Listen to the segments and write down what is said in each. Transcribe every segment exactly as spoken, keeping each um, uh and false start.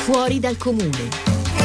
Fuori dal comune.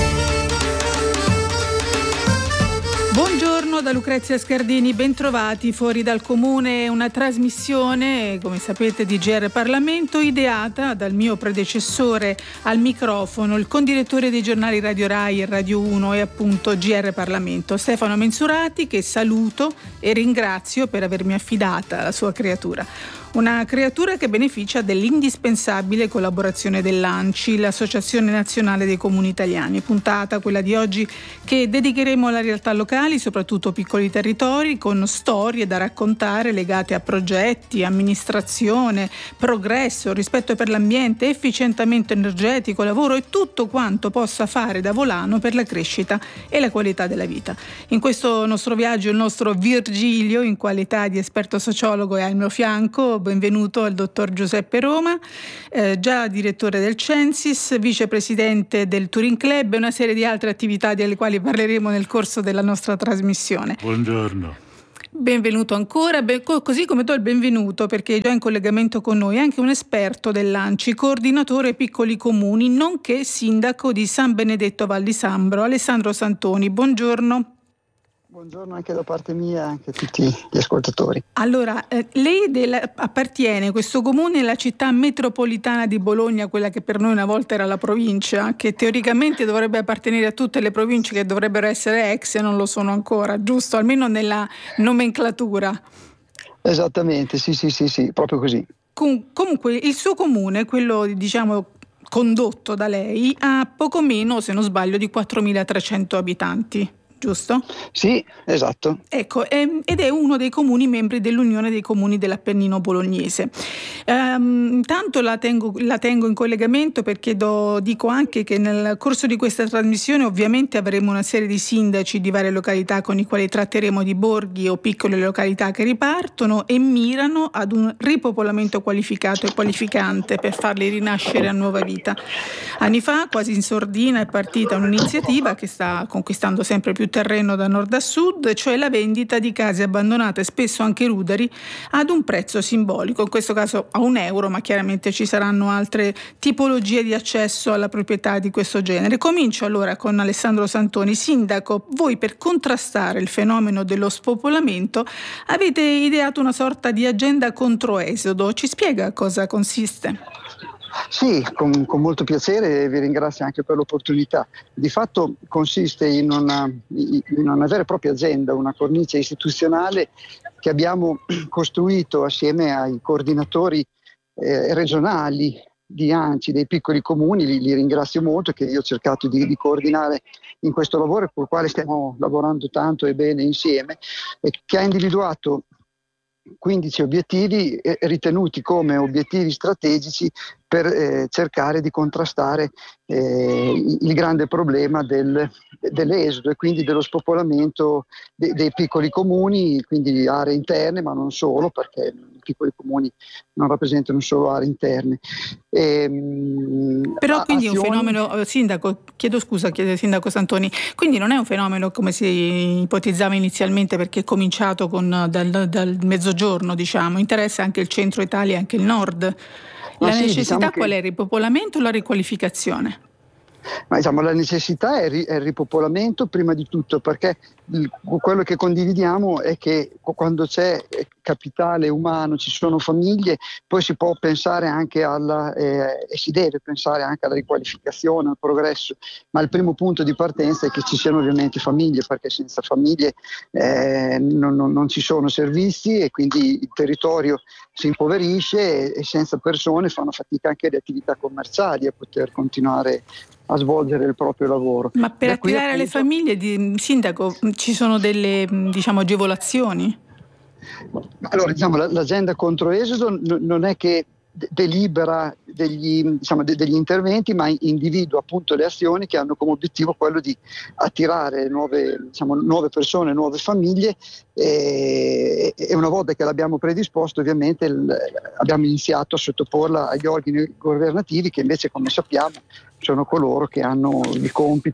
Buongiorno da Lucrezia Scardini, bentrovati. Fuori dal comune, una trasmissione, come sapete, di G R Parlamento, ideata dal mio predecessore al microfono, il condirettore dei giornali Radio Rai e Radio uno e appunto G R Parlamento, Stefano Mensurati, che saluto e ringrazio per avermi affidata alla sua creatura. Una creatura che beneficia dell'indispensabile collaborazione dell'A N C I, l'Associazione Nazionale dei Comuni Italiani. Puntata, quella di oggi, che dedicheremo alle realtà locali, soprattutto piccoli territori, con storie da raccontare legate a progetti, amministrazione, progresso, rispetto per l'ambiente, efficientamento energetico, lavoro e tutto quanto possa fare da volano per la crescita e la qualità della vita. In questo nostro viaggio il nostro Virgilio, in qualità di esperto sociologo, è al mio fianco. Benvenuto al dottor Giuseppe Roma, eh, già direttore del Censis, vicepresidente del Touring Club e una serie di altre attività delle quali parleremo nel corso della nostra trasmissione. Buongiorno. Benvenuto ancora, Be- co- così come do il benvenuto, perché è già in collegamento con noi anche un esperto dell'A N C I, coordinatore piccoli comuni, nonché sindaco di San Benedetto Val di Sambro, Alessandro Santoni. Buongiorno. Buongiorno anche da parte mia e anche a tutti gli ascoltatori. Allora, eh, lei del, appartiene, questo comune, alla città metropolitana di Bologna, quella che per noi una volta era la provincia, che teoricamente dovrebbe appartenere a tutte le province che dovrebbero essere ex e non lo sono ancora, giusto? Almeno nella nomenclatura. Esattamente, sì, sì, sì, sì, proprio così. Com- comunque il suo comune, quello diciamo condotto da lei, ha poco meno, se non sbaglio, di quattromilatrecento abitanti. Giusto? Sì, esatto. Ecco, ehm, ed è uno dei comuni membri dell'Unione dei Comuni dell'Appennino Bolognese. Ehm, intanto la tengo, la tengo in collegamento perché do, dico anche che nel corso di questa trasmissione ovviamente avremo una serie di sindaci di varie località con i quali tratteremo di borghi o piccole località che ripartono e mirano ad un ripopolamento qualificato e qualificante per farli rinascere a nuova vita. Anni fa, quasi in sordina, è partita un'iniziativa che sta conquistando sempre più terreno da nord a sud, cioè la vendita di case abbandonate, spesso anche ruderi, ad un prezzo simbolico, in questo caso a un euro, ma chiaramente ci saranno altre tipologie di accesso alla proprietà di questo genere. Comincio allora con Alessandro Santoni. Sindaco, voi per contrastare il fenomeno dello spopolamento avete ideato una sorta di agenda controesodo. Ci spiega cosa consiste? Sì, con, con molto piacere e vi ringrazio anche per l'opportunità. Di fatto consiste in una, in una vera e propria agenda, una cornice istituzionale che abbiamo costruito assieme ai coordinatori eh, regionali di A N C I dei piccoli comuni. Li, li ringrazio molto, che io ho cercato di, di coordinare in questo lavoro con il quale stiamo lavorando tanto e bene insieme, e che ha individuato quindici obiettivi eh, ritenuti come obiettivi strategici per eh, cercare di contrastare eh, il grande problema del, dell'esodo e quindi dello spopolamento de, dei piccoli comuni, quindi aree interne, ma non solo, perché i piccoli comuni non rappresentano solo aree interne. E, Però quindi azioni... è un fenomeno, sindaco, chiedo scusa, chiedo sindaco Santoni, quindi non è un fenomeno come si ipotizzava inizialmente, perché è cominciato con, dal, dal mezzogiorno, diciamo, interessa anche il centro Italia e anche il nord. La Ma sì, necessità diciamo qual che... è? Il ripopolamento o la riqualificazione? Ma diciamo, la necessità è, ri- è il ripopolamento prima di tutto, perché il, quello che condividiamo è che quando c'è capitale umano, ci sono famiglie, poi si può pensare anche alla eh, e si deve pensare anche alla riqualificazione, al progresso, ma il primo punto di partenza è che ci siano ovviamente famiglie, perché senza famiglie eh, non, non, non ci sono servizi e quindi il territorio si impoverisce e, e senza persone fanno fatica anche le attività commerciali a poter continuare a svolgere il proprio lavoro. Ma per Da qui, attirare appunto, le famiglie, di, sindaco, ci sono delle, diciamo, agevolazioni? Allora, diciamo, l'agenda contro esodo n- non è che delibera degli, diciamo, de- degli interventi, ma individua appunto le azioni che hanno come obiettivo quello di attirare nuove, diciamo, nuove persone, nuove famiglie, e, e una volta che l'abbiamo predisposto ovviamente il, abbiamo iniziato a sottoporla agli organi governativi, che invece, come sappiamo, sono coloro che hanno il compito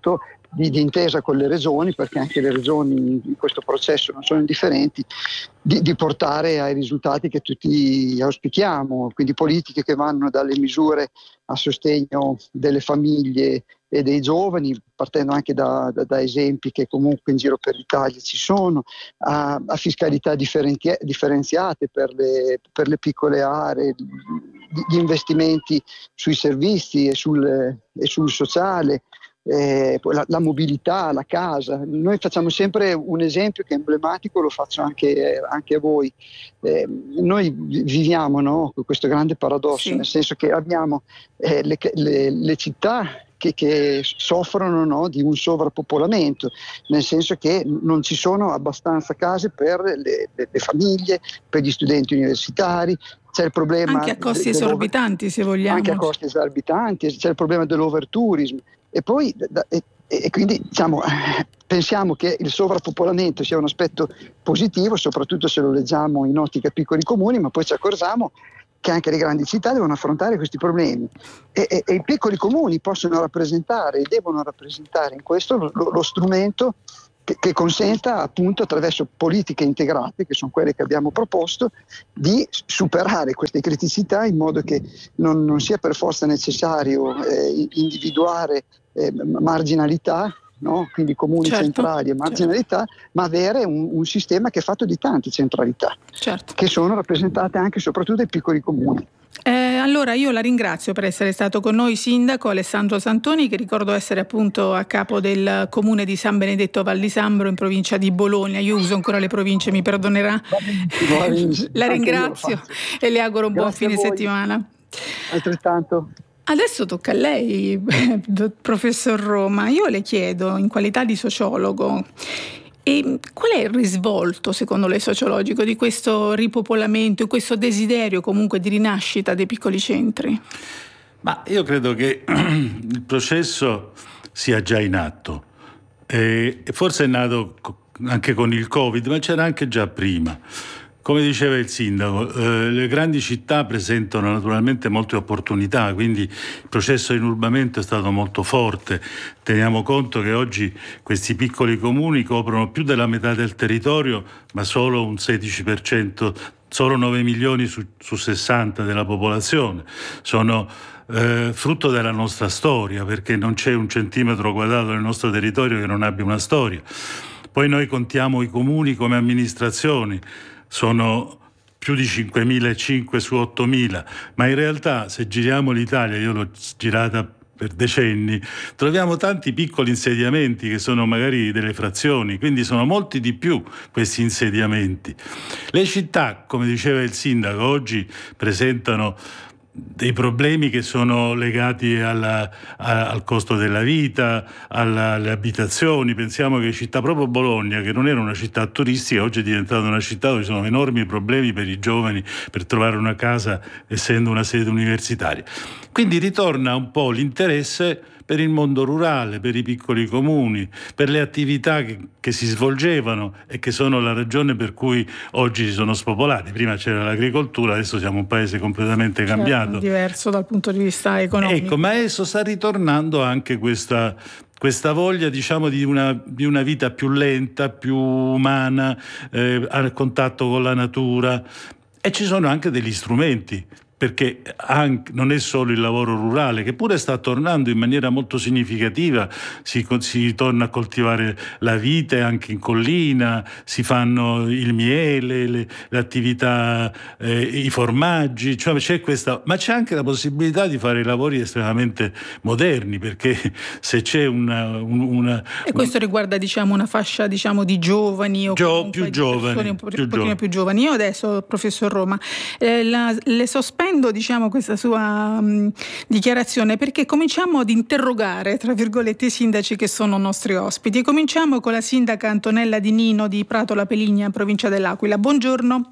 di, di intesa con le regioni, perché anche le regioni in questo processo non sono indifferenti, di, di portare ai risultati che tutti auspichiamo, quindi politiche che vanno dalle misure a sostegno delle famiglie e dei giovani, partendo anche da, da, da esempi che comunque in giro per l'Italia ci sono, a, a fiscalità differenzi- differenziate per le, per le piccole aree, gli investimenti sui servizi e sul, e sul sociale, eh, la, la mobilità, la casa. Noi facciamo sempre un esempio che è emblematico, lo faccio anche, anche a voi. Eh, noi viviamo, no, questo grande paradosso, sì, nel senso che abbiamo eh, le, le, le città Che, che soffrono, no, di un sovrappopolamento, nel senso che non ci sono abbastanza case per le, le, le famiglie, per gli studenti universitari, c'è il problema anche a costi esorbitanti, se vogliamo, anche a costi esorbitanti, c'è il problema dell'overtourism e poi e, e quindi diciamo, pensiamo che il sovrappopolamento sia un aspetto positivo, soprattutto se lo leggiamo in ottica piccoli comuni, ma poi ci accorgiamo che anche le grandi città devono affrontare questi problemi e, e, e i piccoli comuni possono rappresentare e devono rappresentare in questo lo, lo, lo strumento che, che consenta appunto attraverso politiche integrate, che sono quelle che abbiamo proposto, di superare queste criticità in modo che non, non sia per forza necessario eh, individuare eh, marginalità, no? Quindi comuni, certo, centrali e marginalità, certo, ma avere un, un sistema che è fatto di tante centralità, certo, che sono rappresentate anche e soprattutto dai piccoli comuni. Eh, allora io la ringrazio per essere stato con noi, sindaco Alessandro Santoni, che ricordo essere appunto a capo del comune di San Benedetto Val di Sambro in provincia di Bologna. Io uso ancora le province, mi perdonerà. La ringrazio e le auguro un buon fine settimana. Altrettanto. Adesso tocca a lei, professor Roma. Io le chiedo, in qualità di sociologo, e qual è il risvolto, secondo lei, sociologico di questo ripopolamento, questo desiderio comunque di rinascita dei piccoli centri? Ma io credo che il processo sia già in atto. E forse è nato anche con il Covid, ma c'era anche già prima. Come diceva il sindaco, eh, le grandi città presentano naturalmente molte opportunità, quindi il processo di inurbamento è stato molto forte. Teniamo conto che oggi questi piccoli comuni coprono più della metà del territorio, ma solo un sedici per cento, solo nove milioni su, su sessanta della popolazione. Sono eh, frutto della nostra storia, perché non c'è un centimetro quadrato del nostro territorio che non abbia una storia. Poi noi contiamo i comuni come amministrazioni. Sono più di cinquemilacinquecento su ottomila, ma in realtà se giriamo l'Italia, io l'ho girata per decenni, troviamo tanti piccoli insediamenti che sono magari delle frazioni, quindi sono molti di più questi insediamenti. Le città, come diceva il sindaco, oggi presentano dei problemi che sono legati alla, a, al costo della vita, alla, alle abitazioni. Pensiamo che città, proprio Bologna, che non era una città turistica, oggi è diventata una città dove ci sono enormi problemi per i giovani per trovare una casa, essendo una sede universitaria. Quindi ritorna un po' l'interesse per il mondo rurale, per i piccoli comuni, per le attività che, che si svolgevano e che sono la ragione per cui oggi si sono spopolati. Prima c'era l'agricoltura, adesso siamo un paese completamente cambiato. Certo, diverso dal punto di vista economico. Ecco, ma adesso sta ritornando anche questa, questa voglia, diciamo, di una, di una vita più lenta, più umana, eh, al contatto con la natura, e ci sono anche degli strumenti. Perché anche, non è solo il lavoro rurale, che pure sta tornando in maniera molto significativa, si, si torna a coltivare la vite anche in collina, si fanno il miele, le, le attività, eh, i formaggi, cioè c'è questa, ma c'è anche la possibilità di fare lavori estremamente moderni, perché se c'è una... una e questo un, riguarda, diciamo, una fascia, diciamo, di giovani o gio, più giovani, persone un, più, un pochino giovani. più giovani. Io adesso, professor Roma, eh, la, le sospendo, diciamo, questa sua um, dichiarazione, perché cominciamo ad interrogare, tra virgolette, i sindaci che sono nostri ospiti. E cominciamo con la sindaca Antonella Di Nino di Prato La Peligna, provincia dell'Aquila. Buongiorno.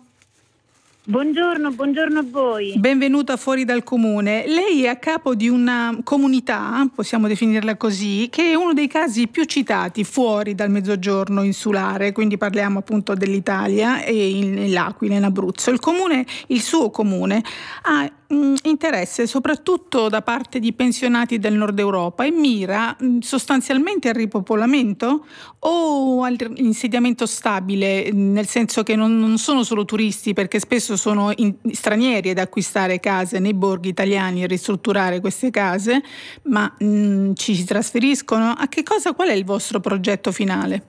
Buongiorno, buongiorno a voi. Benvenuta Fuori dal Comune. Lei è a capo di una comunità, possiamo definirla così, che è uno dei casi più citati fuori dal mezzogiorno insulare, quindi parliamo appunto dell'Italia e in, nell'Aquila, in Abruzzo. Il comune, il suo comune, ha mh, interesse soprattutto da parte di pensionati del nord Europa e mira mh, sostanzialmente al ripopolamento o all'insediamento stabile, nel senso che non, non sono solo turisti, perché spesso sono in, stranieri ad acquistare case nei borghi italiani e ristrutturare queste case, ma mh, ci si trasferiscono. A che cosa, qual è il vostro progetto finale?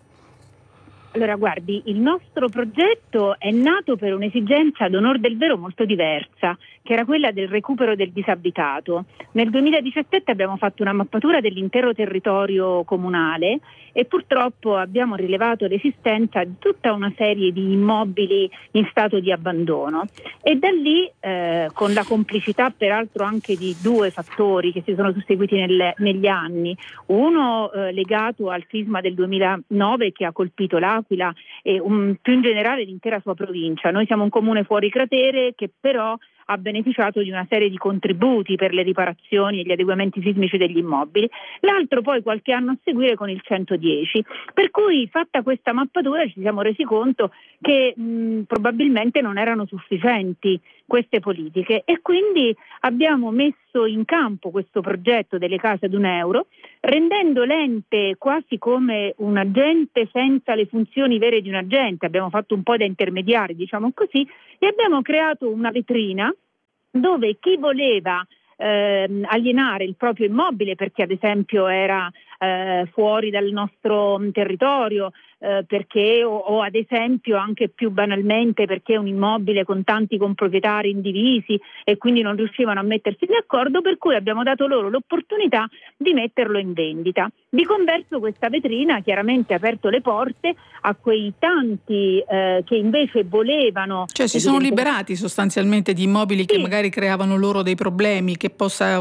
Allora, guardi, il nostro progetto è nato per un'esigenza ad onor del vero molto diversa, che era quella del recupero del disabitato. Nel duemiladiciassette abbiamo fatto una mappatura dell'intero territorio comunale e purtroppo abbiamo rilevato l'esistenza di tutta una serie di immobili in stato di abbandono e da lì, eh, con la complicità peraltro anche di due fattori che si sono susseguiti nel, negli anni, uno eh, legato al sisma del duemilanove che ha colpito l'Aquila e un, più in generale l'intera sua provincia. Noi siamo un comune fuori cratere che però ha beneficiato di una serie di contributi per le riparazioni e gli adeguamenti sismici degli immobili, l'altro poi qualche anno a seguire con il centodieci. Per cui, fatta questa mappatura, ci siamo resi conto che mh, probabilmente non erano sufficienti queste politiche e quindi abbiamo messo in campo questo progetto delle case ad un euro, rendendo l'ente quasi come un agente senza le funzioni vere di un agente. Abbiamo fatto un po' da intermediari, diciamo così, e abbiamo creato una vetrina dove chi voleva eh, alienare il proprio immobile perché ad esempio era eh, fuori dal nostro territorio, eh, perché o, o ad esempio anche più banalmente perché è un immobile con tanti comproprietari indivisi e quindi non riuscivano a mettersi d'accordo, per cui abbiamo dato loro l'opportunità di metterlo in vendita. Di converso questa vetrina chiaramente ha aperto le porte a quei tanti eh, che invece volevano... Cioè si sono liberati sostanzialmente di immobili sì. che magari creavano loro dei problemi, che possa,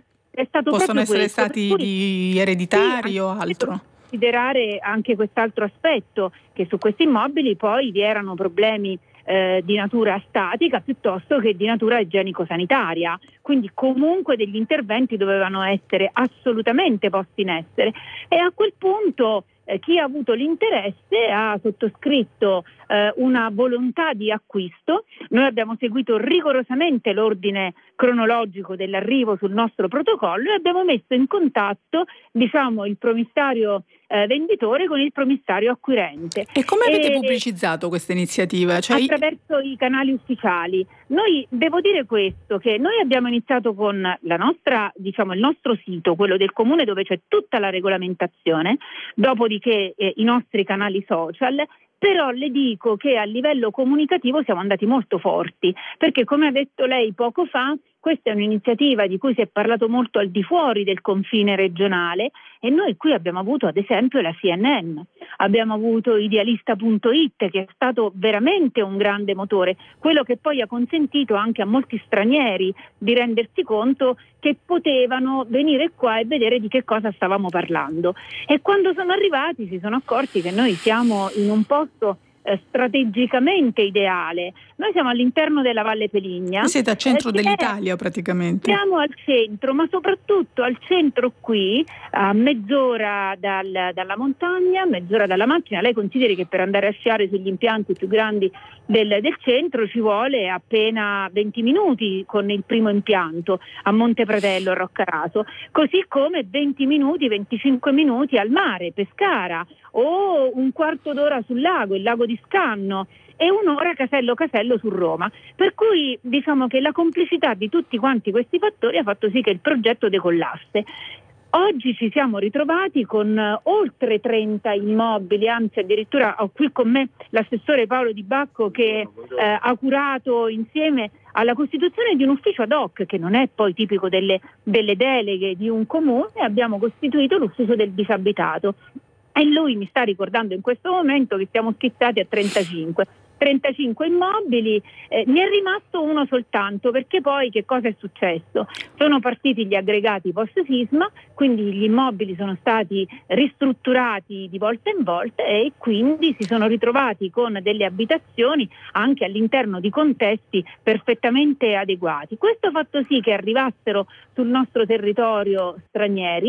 è stato possono essere questo, stati cui, di ereditari sì, o altro. Considerare anche quest'altro aspetto, che su questi immobili poi vi erano problemi eh, di natura statica piuttosto che di natura igienico-sanitaria, quindi comunque degli interventi dovevano essere assolutamente posti in essere e a quel punto eh, chi ha avuto l'interesse ha sottoscritto eh, una volontà di acquisto. Noi abbiamo seguito rigorosamente l'ordine cronologico dell'arrivo sul nostro protocollo e abbiamo messo in contatto, diciamo, il promissario eh, venditore con il promissario acquirente. E come avete e, pubblicizzato questa iniziativa? Cioè... Attraverso i canali ufficiali. Noi devo dire questo, che noi abbiamo iniziato con la nostra, diciamo, il nostro sito, quello del comune dove c'è tutta la regolamentazione, dopodiché eh, i nostri canali social. Però le dico che a livello comunicativo siamo andati molto forti, perché come ha detto lei poco fa, questa è un'iniziativa di cui si è parlato molto al di fuori del confine regionale e noi qui abbiamo avuto ad esempio la C N N, abbiamo avuto idealista punto it che è stato veramente un grande motore, quello che poi ha consentito anche a molti stranieri di rendersi conto che potevano venire qua e vedere di che cosa stavamo parlando. E quando sono arrivati si sono accorti che noi siamo in un posto eh, strategicamente ideale. Noi siamo all'interno della Valle Peligna. Siete al centro eh, dell'Italia praticamente. Siamo al centro, ma soprattutto al centro qui, a mezz'ora dal, dalla montagna, mezz'ora dalla macchina. Lei consideri che per andare a sciare sugli impianti più grandi del, del centro ci vuole appena venti minuti con il primo impianto a Monte Pratello, a Roccaraso, così come venti minuti, venticinque minuti al mare, Pescara, o un quarto d'ora sul lago, il lago di Scanno, e un'ora Casello Casello su Roma. Per cui diciamo che la complicità di tutti quanti questi fattori ha fatto sì che il progetto decollasse. Oggi ci siamo ritrovati con uh, oltre trenta immobili, anzi addirittura ho qui con me l'assessore Paolo Di Bacco che uh, ha curato insieme alla costituzione di un ufficio ad hoc, che non è poi tipico delle, delle deleghe di un comune. Abbiamo costituito l'ufficio del disabitato e lui mi sta ricordando in questo momento che siamo schizzati a trentacinque. trentacinque immobili, eh, ne è rimasto uno soltanto, perché poi che cosa è successo? Sono partiti gli aggregati post sisma, quindi gli immobili sono stati ristrutturati di volta in volta e quindi si sono ritrovati con delle abitazioni anche all'interno di contesti perfettamente adeguati. Questo ha fatto sì che arrivassero sul nostro territorio stranieri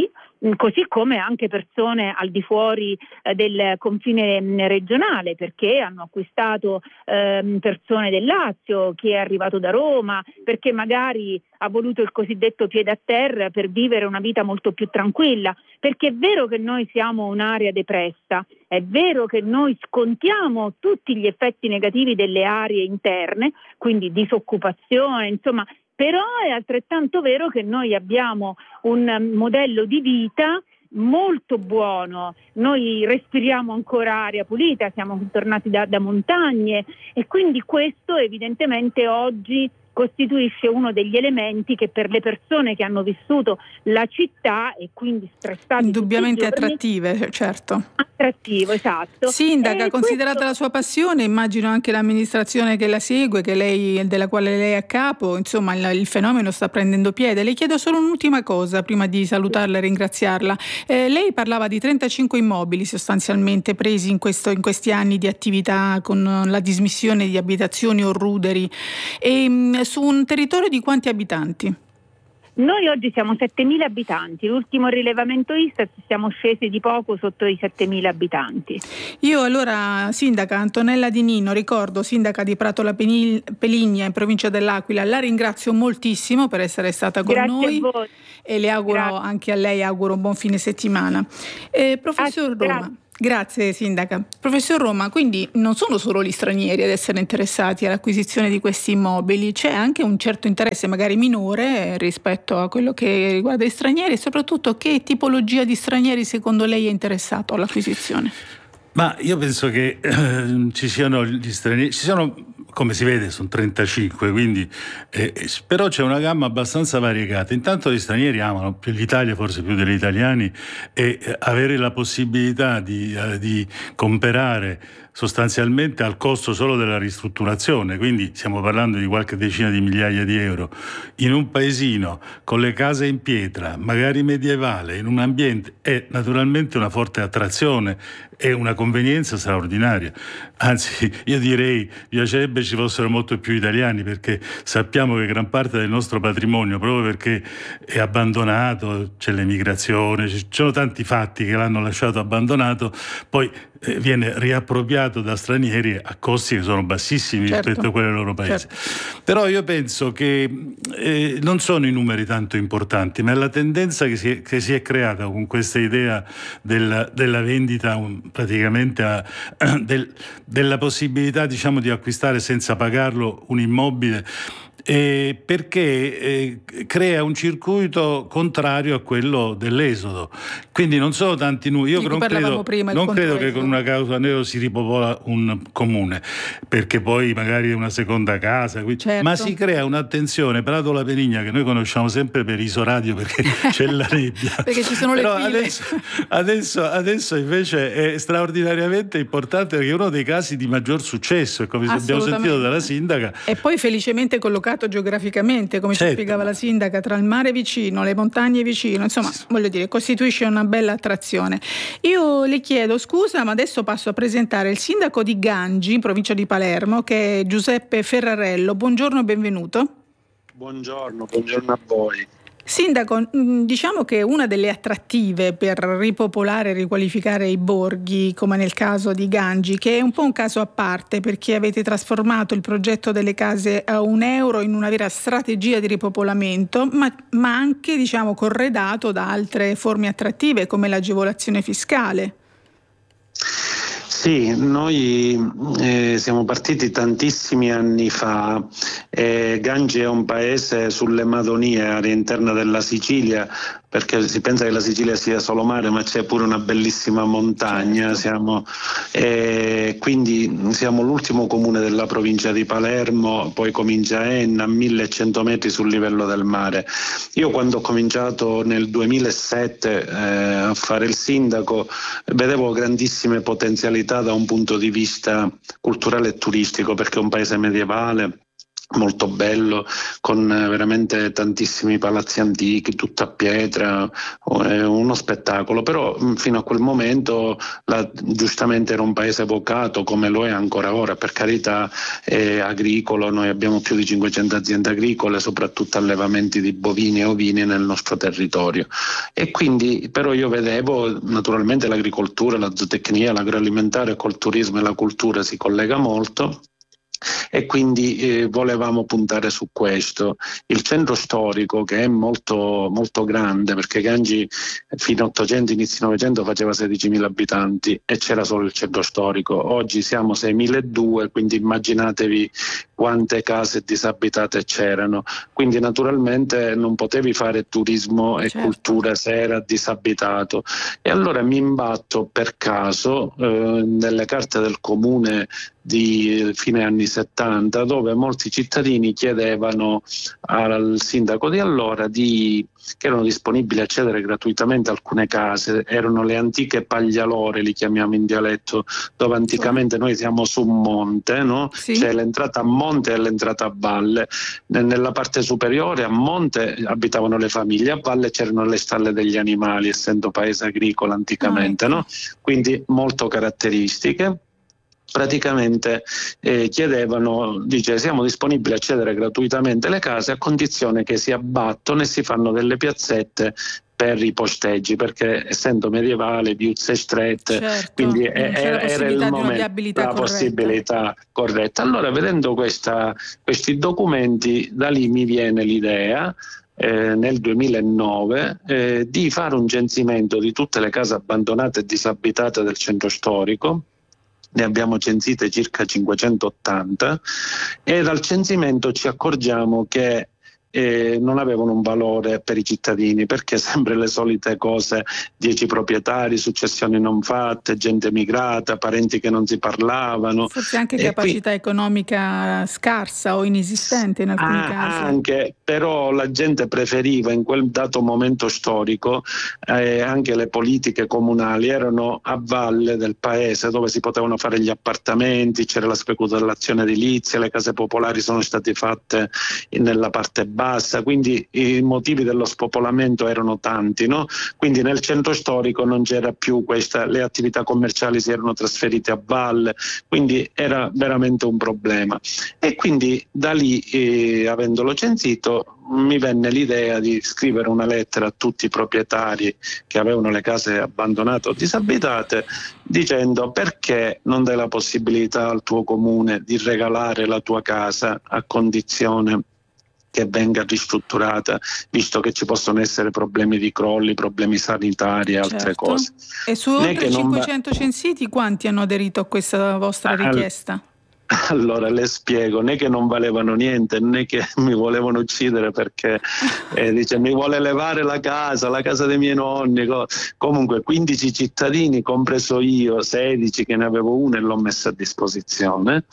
così come anche persone al di fuori eh, del confine regionale, perché hanno acquistato eh, persone del Lazio, chi è arrivato da Roma, perché magari ha voluto il cosiddetto piede a terra per vivere una vita molto più tranquilla, perché è vero che noi siamo un'area depressa, è vero che noi scontiamo tutti gli effetti negativi delle aree interne, quindi disoccupazione, insomma, però è altrettanto vero che noi abbiamo un modello di vita molto buono, noi respiriamo ancora aria pulita, siamo tornati da, da montagne e quindi questo evidentemente oggi costituisce uno degli elementi che per le persone che hanno vissuto la città e quindi stressati indubbiamente tutti i giorni, attrattive, certo. Attrattivo, esatto. Sindaca, e considerata questo... la sua passione, immagino anche l'amministrazione che la segue, che lei, della quale lei è a capo, insomma il, il fenomeno sta prendendo piede. Le chiedo solo un'ultima cosa prima di salutarla e ringraziarla. Eh, lei parlava di trentacinque immobili sostanzialmente presi in, questo, in questi anni di attività con la dismissione di abitazioni o ruderi, e, su un territorio di quanti abitanti? Noi oggi siamo settemila abitanti, l'ultimo rilevamento Istat siamo scesi di poco sotto i settemila abitanti. Io allora, sindaca Antonella Di Nino, ricordo sindaca di Pratola Peligna in provincia dell'Aquila, la ringrazio moltissimo per essere stata con Grazie noi a voi. E le auguro Grazie. Anche a lei auguro un buon fine settimana. Eh, professor Ah, Roma. grazie. Grazie sindaca. Professor Roma, quindi non sono solo gli stranieri ad essere interessati all'acquisizione di questi immobili, c'è anche un certo interesse magari minore rispetto a quello che riguarda gli stranieri, e soprattutto che tipologia di stranieri secondo lei è interessato all'acquisizione? Ma io penso che eh, ci siano gli stranieri, ci sono, come si vede, sono trentacinque, quindi eh, però c'è una gamma abbastanza variegata. Intanto gli stranieri amano più l'Italia, forse più degli italiani, e eh, avere la possibilità di, eh, di comprare sostanzialmente al costo solo della ristrutturazione, quindi stiamo parlando di qualche decina di migliaia di euro, in un paesino con le case in pietra, magari medievale, in un ambiente, è naturalmente una forte attrazione e una convenienza straordinaria. Anzi, io direi, mi piacerebbe ci fossero molto più italiani, perché sappiamo che gran parte del nostro patrimonio, proprio perché è abbandonato, c'è l'emigrazione, ci sono tanti fatti che l'hanno lasciato abbandonato, poi eh, viene riappropriato da stranieri a costi che sono bassissimi, certo, rispetto a quelli del loro paese. Certo. Però io penso che eh, non sono i numeri tanto importanti, ma è la tendenza che si è, che si è creata con questa idea del, della vendita un, praticamente a, del, della possibilità, diciamo, di acquistare senza pagarlo un immobile, eh, perché eh, crea un circuito contrario a quello dell'esodo. Quindi non sono tanti numeri. Io non credo, prima, non credo che con una causa nero si ripopola un comune, perché poi magari è una seconda casa, quindi, certo, ma si crea un'attenzione. Pratola Peligna, che noi conosciamo sempre per Isoradio perché c'è la nebbia, perché ci sono le però file. Adesso, adesso, adesso invece è straordinariamente importante, perché è uno dei casi di maggior successo, come abbiamo sentito dalla sindaca, e poi felicemente collocato geograficamente, come certo, ci spiegava la sindaca, tra il mare vicino, le montagne vicino, insomma, sì, voglio dire, costituisce una bella attrazione. Io le chiedo scusa, ma adesso passo a presentare il sindaco di Gangi, in provincia di Palermo, che è Giuseppe Ferrarello. Buongiorno e benvenuto. Buongiorno, buongiorno a voi. Sindaco, diciamo che una delle attrattive per ripopolare e riqualificare i borghi, come nel caso di Gangi, che è un po' un caso a parte perché avete trasformato il progetto delle case a un euro in una vera strategia di ripopolamento, ma, ma anche, diciamo, corredato da altre forme attrattive come l'agevolazione fiscale. Sì, noi eh, siamo partiti tantissimi anni fa. Eh, Gangi è un paese sulle Madonie, area interna della Sicilia, perché si pensa che la Sicilia sia solo mare, ma c'è pure una bellissima montagna. Siamo, eh, quindi siamo l'ultimo comune della provincia di Palermo, poi comincia Enna, a millecento metri sul livello del mare. Io quando ho cominciato nel duemilasette eh, a fare il sindaco, vedevo grandissime potenzialità da un punto di vista culturale e turistico, perché è un paese medievale, molto bello, con veramente tantissimi palazzi antichi, tutta pietra, uno spettacolo, però fino a quel momento la, giustamente era un paese vocato, come lo è ancora ora, per carità, è agricolo, noi abbiamo più di cinquecento aziende agricole, soprattutto allevamenti di bovini e ovini nel nostro territorio, e quindi però io vedevo naturalmente l'agricoltura, la zootecnia, l'agroalimentare col turismo e la cultura si collega molto, e quindi eh, volevamo puntare su questo. Il centro storico, che è molto, molto grande, perché Gangi fino all'Ottocento, inizio Novecento faceva sedicimila abitanti e c'era solo il centro storico, oggi siamo seimiladuecento, quindi immaginatevi quante case disabitate c'erano, quindi naturalmente non potevi fare turismo e certo. cultura se era disabitato, e allora mi imbatto per caso eh, nelle carte del comune di fine anni settanta, dove molti cittadini chiedevano al sindaco di allora di, che erano disponibili a cedere gratuitamente alcune case, erano le antiche paglialore, li chiamiamo in dialetto, dove anticamente noi siamo su un monte, no? Sì. C'è l'entrata a monte e l'entrata a valle. Nella parte superiore a monte abitavano le famiglie, a valle c'erano le stalle degli animali, essendo paese agricolo anticamente, ah, ecco. no? Quindi molto caratteristiche. Praticamente eh, chiedevano, dice, siamo disponibili a cedere gratuitamente le case a condizione che si abbattono e si fanno delle piazzette per i posteggi, perché essendo medievale, viuzze strette, certo, quindi era, era il momento, la possibilità corretta. Allora, vedendo questa, questi documenti, da lì mi viene l'idea Eh, nel duemilanove eh, di fare un censimento di tutte le case abbandonate e disabitate del centro storico. Ne abbiamo censite circa cinquecentottanta, e dal censimento ci accorgiamo che eh, non avevano un valore per i cittadini, perché sempre le solite cose: dieci proprietari, successioni non fatte, gente migrata, parenti che non si parlavano. Forse anche e capacità qui... economica scarsa o inesistente in alcuni ah, casi. Anche, però la gente preferiva in quel dato momento storico, eh, anche le politiche comunali erano a valle del paese, dove si potevano fare gli appartamenti, c'era la speculazione edilizia, le case popolari sono state fatte nella parte bassa, quindi i motivi dello spopolamento erano tanti, no? Quindi nel centro storico non c'era più questa, le attività commerciali si erano trasferite a valle, quindi era veramente un problema. E quindi da lì, eh, avendolo censito, mi venne l'idea di scrivere una lettera a tutti i proprietari che avevano le case abbandonate o disabitate, dicendo: perché non dai la possibilità al tuo comune di regalare la tua casa a condizione che venga ristrutturata, visto che ci possono essere problemi di crolli, problemi sanitari e altre certo. cose. E su oltre cinquecento va... censiti, quanti hanno aderito a questa vostra richiesta? Al... Allora le spiego, né che non valevano niente, né che mi volevano uccidere, perché eh, dice mi vuole levare la casa, la casa dei miei nonni. Comunque quindici cittadini, compreso io, sedici, che ne avevo una e l'ho messa a disposizione,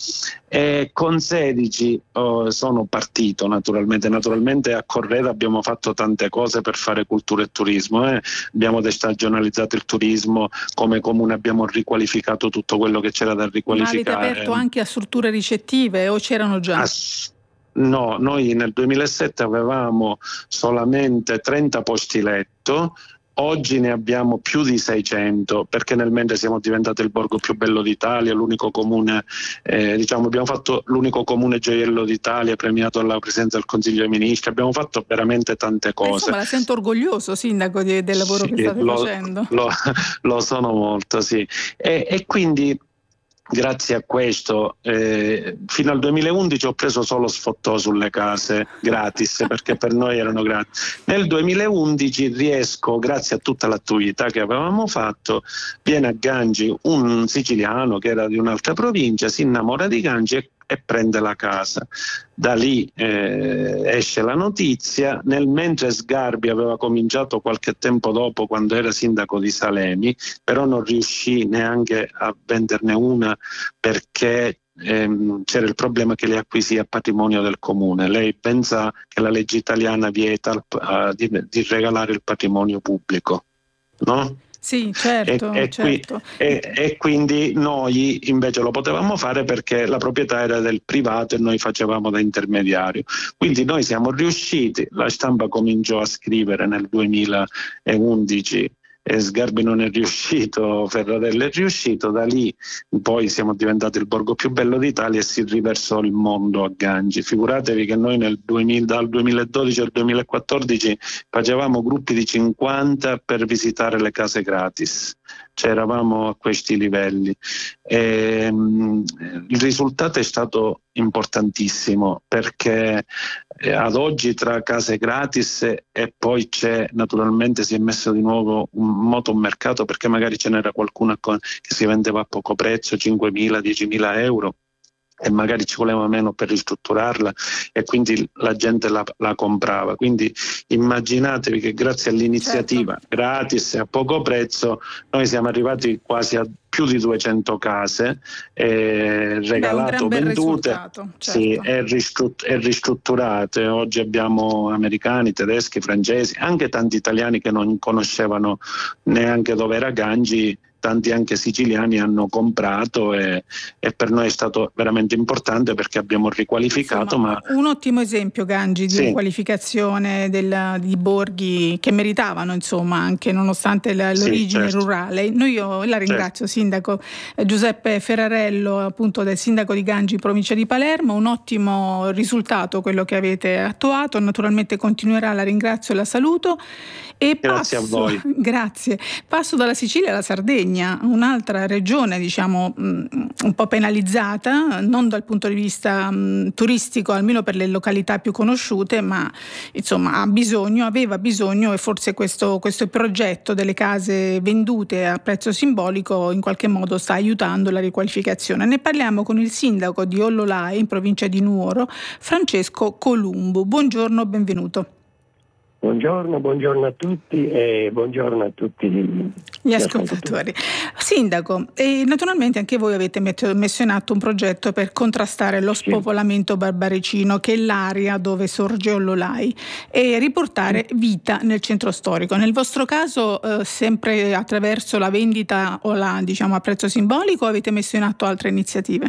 e con sedici oh, sono partito naturalmente. Naturalmente a Correda abbiamo fatto tante cose per fare cultura e turismo, eh. abbiamo destagionalizzato il turismo, come comune abbiamo riqualificato tutto quello che c'era da riqualificare. Ma avete aperto anche a strutture ricettive o c'erano già? Ass- no, noi nel duemilasette avevamo solamente trenta posti letto, oggi ne abbiamo più di seicento, perché nel mentre siamo diventati il borgo più bello d'Italia, l'unico comune, eh, diciamo abbiamo fatto l'unico comune gioiello d'Italia premiato alla Presidenza del Consiglio dei Ministri, abbiamo fatto veramente tante cose. Ma insomma, la sento orgoglioso, sindaco, di, del lavoro sì, che state lo, facendo. Lo, lo sono molto, sì. E, e quindi grazie a questo, eh, fino al duemilaundici ho preso solo sfottò sulle case gratis, perché per noi erano gratis. Nel duemilaundici riesco, grazie a tutta l'attività che avevamo fatto, viene a Gangi un siciliano che era di un'altra provincia, si innamora di Gangi e e prende la casa. Da lì eh, esce la notizia. Nel mentre Sgarbi aveva cominciato qualche tempo dopo, quando era sindaco di Salemi, però non riuscì neanche a venderne una, perché ehm, c'era il problema che le acquisì a patrimonio del comune. Lei pensa che la legge italiana vieta uh, di, di regalare il patrimonio pubblico, no? Sì, certo, e, e, certo. Qui, e, e quindi noi invece lo potevamo fare perché la proprietà era del privato e noi facevamo da intermediario. Quindi noi siamo riusciti, la stampa cominciò a scrivere nel duemilaundici e Sgarbi non è riuscito, Ferrarella è riuscito, da lì poi siamo diventati il borgo più bello d'Italia e si riversò il mondo a Gangi. Figuratevi che noi nel duemila, dal duemiladodici al duemilaquattordici facevamo gruppi di cinquanta per visitare le case gratis, cioè eravamo a questi livelli. E, mh, il risultato è stato importantissimo perché eh, ad oggi tra case gratis e, e poi c'è naturalmente si è messo di nuovo un moto un mercato, perché magari ce n'era qualcuna con, che si vendeva a poco prezzo, cinquemila, diecimila euro, e magari ci voleva meno per ristrutturarla e quindi la gente la, la comprava. Quindi immaginatevi che grazie all'iniziativa certo. gratis e a poco prezzo noi siamo arrivati quasi a più di duecento case, eh, regalato, Beh, vendute certo. sì, e, ristrutt- e ristrutturate. Oggi abbiamo americani, tedeschi, francesi, anche tanti italiani che non conoscevano neanche dove era Gangi. Tanti anche siciliani hanno comprato e, e per noi è stato veramente importante perché abbiamo riqualificato. Insomma, ma un ottimo esempio, Gangi, di sì. riqualificazione del, di borghi che meritavano, insomma, anche nonostante la, l'origine sì, certo. rurale. Noi io la ringrazio, certo. Sindaco Giuseppe Ferrarello, appunto del sindaco di Gangi, provincia di Palermo. Un ottimo risultato quello che avete attuato, naturalmente continuerà, la ringrazio e la saluto. E grazie passo, a voi. Grazie. Passo dalla Sicilia alla Sardegna, un'altra regione diciamo un po' penalizzata, non dal punto di vista mh, turistico, almeno per le località più conosciute, ma insomma ha bisogno, aveva bisogno, e forse questo, questo progetto delle case vendute a prezzo simbolico in qualche modo sta aiutando la riqualificazione. Ne parliamo con il sindaco di Ollolai, in provincia di Nuoro, Francesco Columbu. Buongiorno, benvenuto. Buongiorno, buongiorno a tutti e buongiorno a tutti gli, gli ascoltatori. Sindaco, e naturalmente anche voi avete messo in atto un progetto per contrastare lo spopolamento barbarecino, che è l'area dove sorge Ollolai, e riportare vita nel centro storico. Nel vostro caso eh, sempre attraverso la vendita o la diciamo a prezzo simbolico, o avete messo in atto altre iniziative?